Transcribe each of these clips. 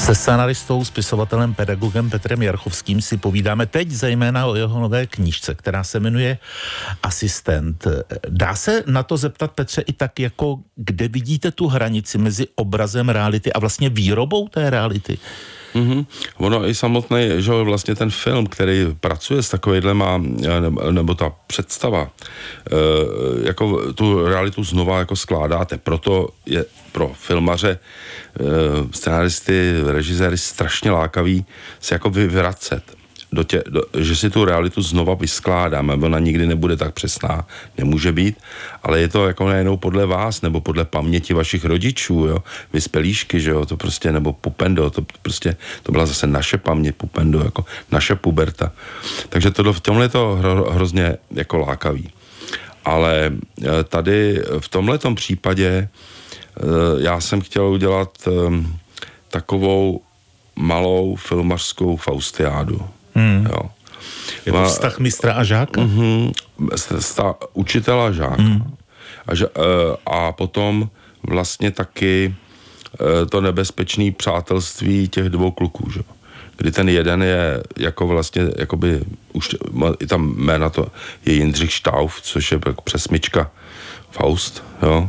Se scenaristou, spisovatelem, pedagogem Petrem Jarchovským si povídáme teď zejména o jeho nové knížce, která se jmenuje Asistent. Dá se na to zeptat, Petře, i tak, jako kde vidíte tu hranici mezi obrazem reality a vlastně výrobou té reality? Ono i samotný, že vlastně ten film, který pracuje s takovýhlema, nebo ta představa, jako tu realitu znova jako skládáte. Proto je pro filmaře, scenaristy, režiséry strašně lákavý se jako vyvracet. Že si tu realitu znova vyskládáme, ona nikdy nebude tak přesná, nemůže být, ale je to jako nejenom podle vás, nebo podle paměti vašich rodičů, jo, vy z Pelíšky, že jo, to prostě, nebo Pupendo, to byla zase naše paměť, Pupendo, jako naše puberta. Takže v tomhle je to hrozně jako lákavý. Ale tady v tomhletom případě já jsem chtěl udělat takovou malou filmařskou faustiádu. Jo. Je to vztah mistra a žáka? Učitela a žáka. A potom vlastně taky to nebezpečné přátelství těch dvou kluků, že? Kdy ten jeden je jako vlastně, jakoby, už i tam jména to je Jindřich Štauf, což je přesmička Faust, jo.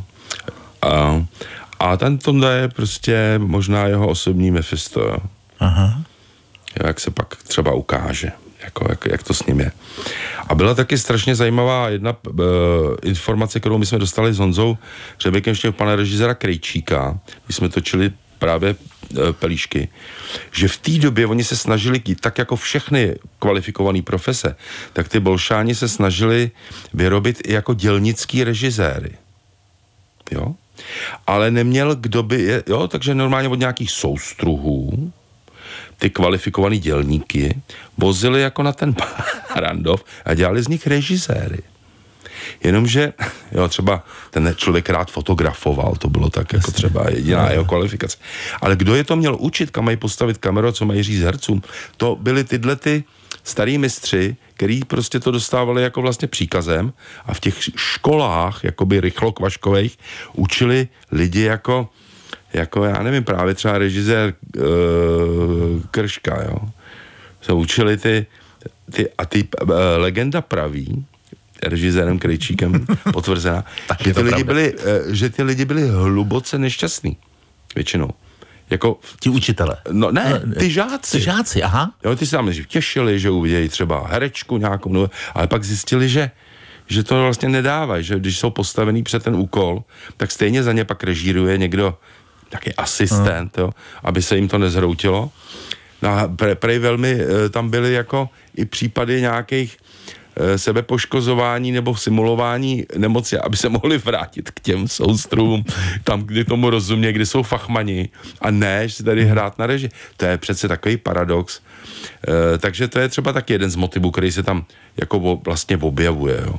A ten Tonda je prostě možná jeho osobní Mephisto, jo. Aha. Jak se pak třeba ukáže, jak to s ním je. A byla taky strašně zajímavá jedna informace, kterou my jsme dostali s Honzou Řeběkem, ještě pana režiséra Krejčíka, když jsme točili právě Pelíšky, že v té době oni se snažili, tak jako všechny kvalifikované profese, tak ty bolšáni se snažili vyrobit i jako dělnický režiséry. Jo? Ale neměl kdo by, jo, takže normálně od nějakých soustruhů ty kvalifikovaný dělníky vozili jako na ten Randov a dělali z nich režiséry. Jenomže, jo, třeba ten člověk rád fotografoval, to bylo tak jako třeba jediná jeho kvalifikace. Ale kdo je to měl učit, kam mají postavit kameru, co mají říct hercům, to byly tyhle ty starý mistři, který prostě to dostávali jako vlastně příkazem a v těch školách, jakoby rychlokvaškových, učili lidi jako já nevím, právě třeba režisér Krška, jo. Se učili ty legenda praví, režisérem Krejčíkem potvrzená, že ty lidi byli hluboce nešťastní. Většinou. Jako ti učitele? No ne, ty žáci. Ty žáci, aha. Jo, ty se tam těšili, že uvidějí třeba herečku nějakou, ale pak zjistili, že to vlastně nedávají, že když jsou postavený před ten úkol, tak stejně za ně pak režíruje někdo, taky asistent, jo, aby se jim to nezhroutilo. No a prej velmi tam byly jako i případy nějakých sebepoškozování nebo simulování nemoci, aby se mohli vrátit k těm soustrům, tam, kdy tomu rozumě, kdy jsou fachmani a ne, že si tady hrát na režii. To je přece takový paradox. Takže to je třeba taky jeden z motivů, který se tam jako vlastně objevuje, jo.